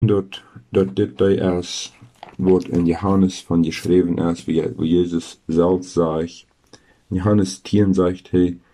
dort dit erst wordt in Johannes van geschreven ist, wo Jesus selbst sagt. In Johannes 10 sagt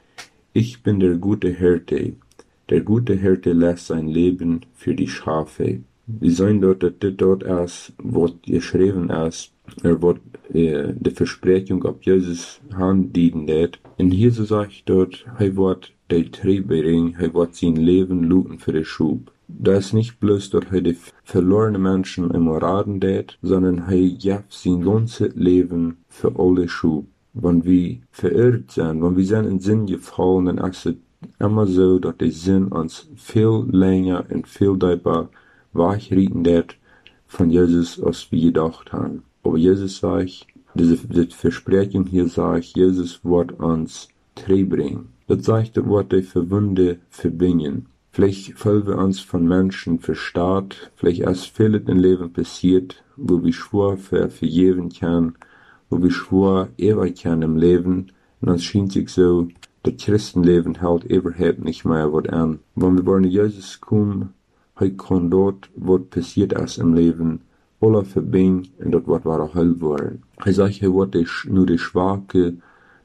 ich bin der gute Hirte. Der gute Hirte lässt sein Leben für die Schafe. Wir sehen dort, dass dit dort erst wordt geschreven ist, wordt de Versprechung op Jesus handdienen deed. En hier so sagt dort, wordt de Trebering, wordt sein Leben looten für de Schub. Da ist nicht bloß dort die verlorene Menschen im Raden deed, sondern jaft sein ganzes Leben für alle Schub. Wenn wir verirrt sind, wenn wir sind in Sinn gefallen, dann ist es immer so, dass der Sinn uns viel länger und viel deeper wachrieten deed von Jesus, als wir gedacht haben. Aber Jesus sagt, diese Versprechung hier sagt, Jesus wird uns treu bringen. Das sagt, das wird die Verwunde verbinden. Vielleicht fühlen wir uns von Menschen verstaat, vielleicht ist vieles im Leben passiert, wo wir schwor vergeben können, wo wir schwor ewig können im Leben, und es scheint sich so, das Christenleben hält überhaupt nicht mehr was an. Wenn wir wollen Jesus kommen, kann dort, was passiert ist im Leben, alle verbinden, und das wird heil worden. Sagt, wird nur die Schwache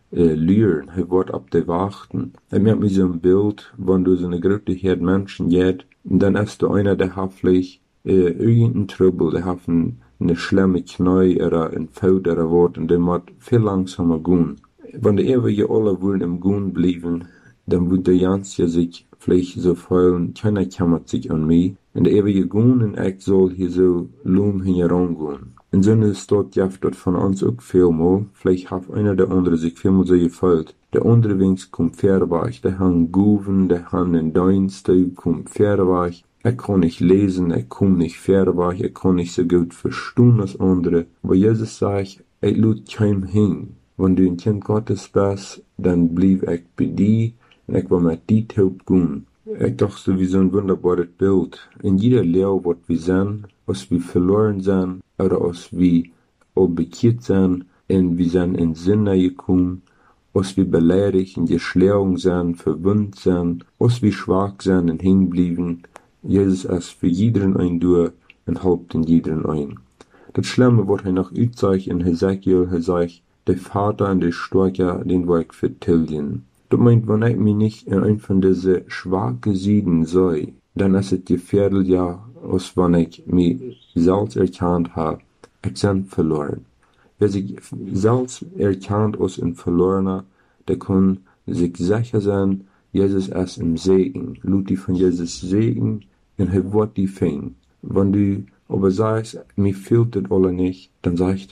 lüren, wird ab der Wachten. Merkt mir so ein Bild, wenn du so eine große Herde Menschen geht, dann ist da einer, der hat vielleicht irgendeinen Trouble, der hat eine schlimme Knie oder ein Faut oder was, und der muss viel langsamer gehen. Wenn die ewige alle wollen im Gehen bleiben, dann wird der Ganze sich vielleicht so fühlen, keiner kümmert sich an mich. Und der ewige Gehen und ich soll hier so loom herangehen. In so einer Stadt jaft dort von uns auch viel mal. Vielleicht hat einer der andere sich viel mal so gefühlt. Der andere wenigstens kommt fairweg. Der hat Guven, der hat einen Dienst, der kommt fairweg. Ich kann nicht lesen, ich komme nicht fairweg, ich kann nicht so gut verstehen als andere. Aber Jesus sagt, ich lud keinem hin. Wenn du ein Kind Gottes bist, dann bleib ich bei dir und ich will mit dir taub gehen. Ich dachte so wie so ein wunderbares Bild. In jeder Lehre, was wir sind, was wir verloren sind, oder was wir auch bekehrt sind, und wir sind in Sinne gekommen, was wir beleidigt und geschlagen sind, verwundet sind, was wir schwach sind und hängen blieben. Jesus ist für jeden ein durch und halbt in jeden ein. Das Schlimme wird noch ausgezeigt in Hesekiel, sagt, der Vater und der Stärker, den will ich vertilgen. Das meint, wenn ich mich nicht in ein von diesen schwachen Sieden sehe, dann ist es gefährlich, ja, als wenn ich mich selbst erkannt habe, ich bin verloren. Wer sich selbst erkannt als ein Verlorener, der kann sich sicher sein, Jesus ist im Segen. Lud die von Jesus Segen und er wird die finden. Wenn du aber sagst, mir fehlt das alle nicht, dann sagt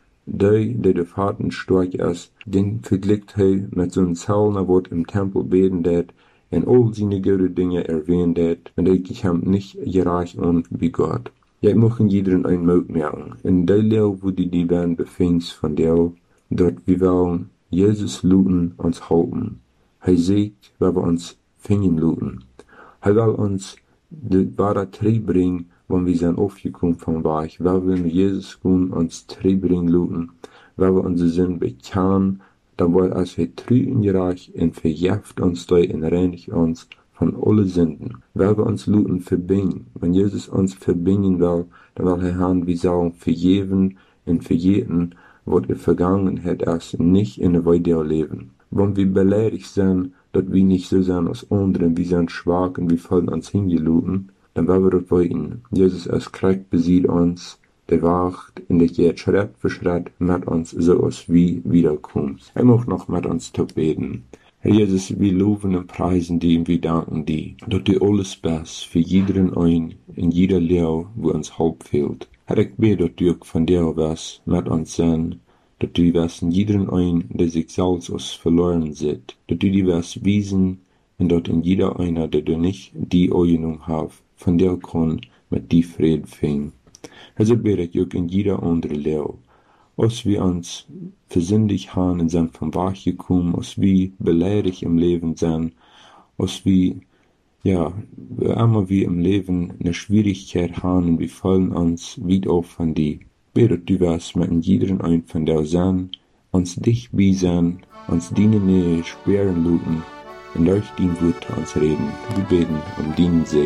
der Vater stark ist, den vergleicht mit so einem Zellner, wo im Tempel beten det, und all seine gute Dinge erwähnt det, und ich ham nicht gereicht an wie Gott. Ja, ich möchte jeden ein Mut merken. In der Lehre, wo die werden befindest von der, dort wir wollen Jesus luten uns halten. Sieht, weil wir uns finden luten. Will uns die wahre Treu bringen, wenn wir sind aufgekommen vom Weg, weil wir mit Jesus gehen, uns treu bringen luten, weil wir unsere Sinn bekennen, dann wird es treu und gerecht und vergift uns durch und reinigt uns von allen Sünden. Weil wir uns luten verbinden. Wenn Jesus uns verbinden will, dann will haben, wir sollen vergeben und vergeten, was in Vergangenheit ist, nicht in der Weide leben. Wenn wir beleidigt sind, dass wir nicht so sind als andere, wir sind schwach und wir fallen uns hingeluten, dann werden wir das weiten. Jesus als Krieg besiegt uns, der wacht und der geht Schritt für Schritt mit uns, so als wie wiederkommt. Er muss noch mit uns zu beten. Herr Jesus, wir loben und preisen dich und wir danken dir, dass du alles bist für jeden ein, in jeder Lehre, wo uns Halt fehlt. Herr, ich bete, dass du von dir was mit uns sein, dass du was in jeden ein, der sich selbst als verloren sieht, dass du die was wiesen, und dass in jeder einer, der du nicht die Augenung hast, von der kann mit die Frieden finden. Also bete ich auch in jeder andere Lehre, als wir uns versündigt haben und sind vom Weg gekommen, als wir beleidigt im Leben sind, als wir, ja, immer wie im Leben eine Schwierigkeit haben und wir fallen uns wieder auf von dir. Bete du was mit jedem ein von der sein, uns dich bei sein, uns deine Nähe spüren luten, und durch dein Wort uns reden. Wir beten um deinen Segen.